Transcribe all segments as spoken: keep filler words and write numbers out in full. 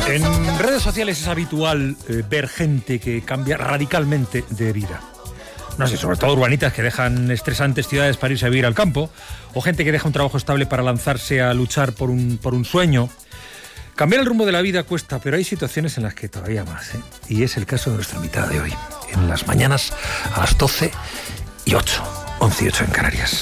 En redes sociales es habitual eh, ver gente que cambia radicalmente de vida. No sé, sobre todo urbanitas que dejan estresantes ciudades para irse a vivir al campo, o gente que deja un trabajo estable para lanzarse a luchar por un, por un sueño. Cambiar el rumbo de la vida cuesta, pero hay situaciones en las que todavía más, ¿eh? Y es el caso de nuestra invitada de hoy, en las mañanas a las doce y ocho, once y ocho en Canarias.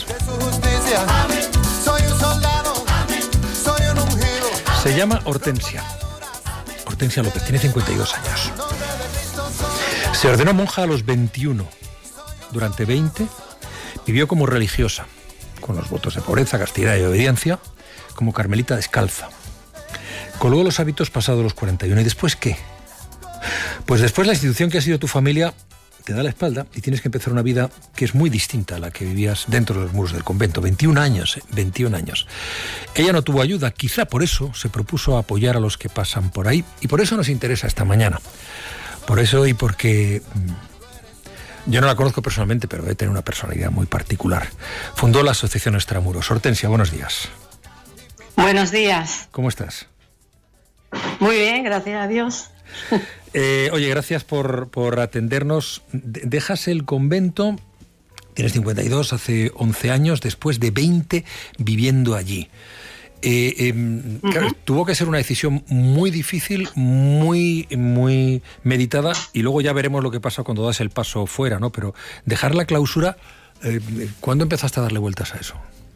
Se llama Hortensia. Hortensia López, tiene cincuenta y dos años. Se ordenó monja a los veintiuno. Durante veinte vivió como religiosa, con los votos de pobreza, castidad y obediencia, como carmelita descalza. Colgó los hábitos pasados los cuarenta y uno. ¿Y después qué? Pues después la institución que ha sido tu familia te da la espalda y tienes que empezar una vida que es muy distinta a la que vivías dentro de los muros del convento. veintiún años, ¿eh? veintiún años. Ella no tuvo ayuda, quizá por eso se propuso apoyar a los que pasan por ahí, y por eso nos interesa esta mañana. Por eso y porque yo no la conozco personalmente, pero debe tener una personalidad muy particular. Fundó la Asociación Extramuros. Hortensia, buenos días. Buenos días. ¿Cómo estás? Muy bien, gracias a Dios. Eh, oye, gracias por, por atendernos. Dejas el convento, tienes cincuenta y dos, hace once años, después de veinte viviendo allí. Eh, eh, uh-huh. Claro, tuvo que ser una decisión muy difícil, muy, muy meditada, y luego ya veremos lo que pasa cuando das el paso fuera, ¿no? Pero dejar la clausura, eh, ¿cuándo empezaste a darle vueltas a eso?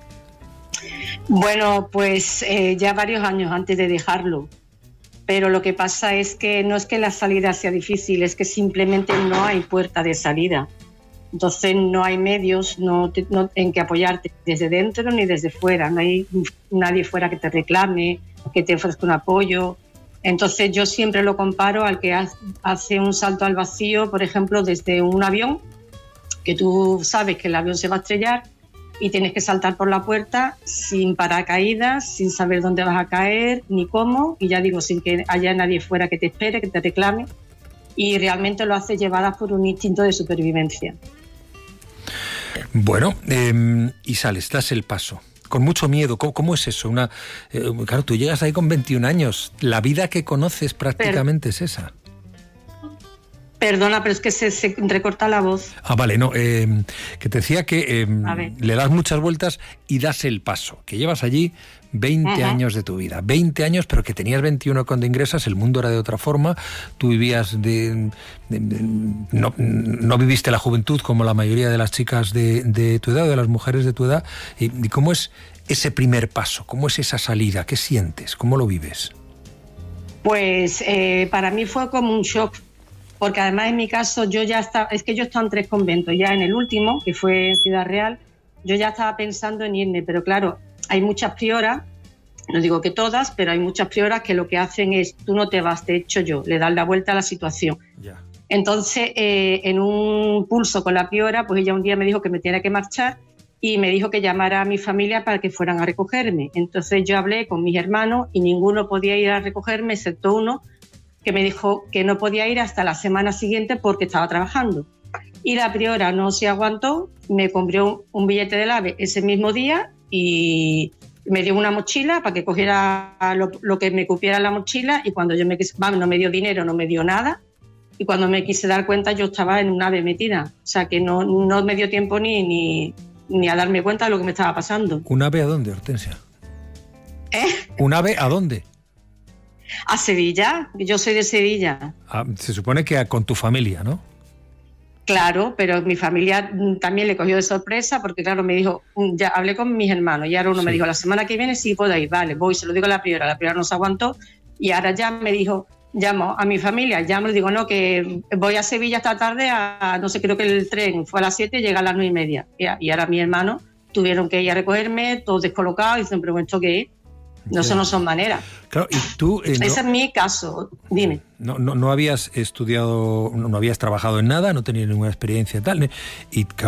Bueno, pues eh, ya varios años antes de dejarlo. Pero lo que pasa es que no es que la salida sea difícil, es que simplemente no hay puerta de salida. Entonces no hay medios no, te, no en que apoyarte desde dentro ni desde fuera. No hay nadie fuera que te reclame, que te ofrezca un apoyo. Entonces yo siempre lo comparo al que hace un salto al vacío, por ejemplo, desde un avión, que tú sabes que el avión se va a estrellar y tienes que saltar por la puerta sin paracaídas, sin saber dónde vas a caer ni cómo, y ya digo, sin que haya nadie fuera que te espere, que te reclame, y realmente lo haces llevadas por un instinto de supervivencia. Bueno, eh, y sales, das el paso, con mucho miedo. ¿Cómo, cómo es eso? Una, eh, claro, tú llegas ahí con veintiún años, la vida que conoces prácticamente pero, es esa. Perdona, pero es que se, se recorta la voz. Ah, vale, no, eh, que te decía que eh, le das muchas vueltas y das el paso, que llevas allí veinte uh-huh. años de tu vida, veinte años, pero que tenías veintiuno cuando ingresas, el mundo era de otra forma, tú vivías de... de, de no, no viviste la juventud como la mayoría de las chicas de, de tu edad, de las mujeres de tu edad, y, y ¿cómo es ese primer paso? ¿Cómo es esa salida? ¿Qué sientes? ¿Cómo lo vives? Pues eh, para mí fue como un shock, porque además en mi caso yo ya estaba, es que yo he estado en tres conventos, ya en el último, que fue en Ciudad Real, yo ya estaba pensando en irme, pero claro, hay muchas prioras, no digo que todas, pero hay muchas prioras que lo que hacen es, tú no te vas, te echo yo, le dan la vuelta a la situación. Yeah. Entonces, eh, en un pulso con la priora, pues ella un día me dijo que me tenía que marchar y me dijo que llamara a mi familia para que fueran a recogerme. Entonces yo hablé con mis hermanos y ninguno podía ir a recogerme, excepto uno, que me dijo que no podía ir hasta la semana siguiente porque estaba trabajando. Y la priora no se aguantó, me compró un billete del AVE ese mismo día y me dio una mochila para que cogiera lo, lo que me cupiera en la mochila, y cuando yo me quise, vamos, no me dio dinero, no me dio nada, y cuando me quise dar cuenta yo estaba en un AVE metida, o sea que no, no me dio tiempo ni, ni, ni a darme cuenta de lo que me estaba pasando. ¿Un AVE a dónde, Hortensia? ¿Eh? ¿Un AVE a dónde? A Sevilla, yo soy de Sevilla. Ah, se supone que con tu familia, ¿no? Claro, pero mi familia también le cogió de sorpresa porque, claro, me dijo, ya hablé con mis hermanos y ahora uno sí. me dijo, la semana que viene sí puedo ir, vale, voy, se lo digo a la priora, la priora no se aguantó y ahora ya me dijo, llamo a mi familia, llamo y digo, no, que voy a Sevilla esta tarde, a, no sé, creo que el tren fue a las siete y llega a las nueve y media. Y ahora mis hermanos tuvieron que ir a recogerme, todos descolocados, y dicen, pero bueno, ¿esto qué es? No, eso no son maneras. Claro, y tú... Eh, Ese no, es mi caso, dime. No, no, no habías estudiado, no, no habías trabajado en nada, no tenías ninguna experiencia y tal, y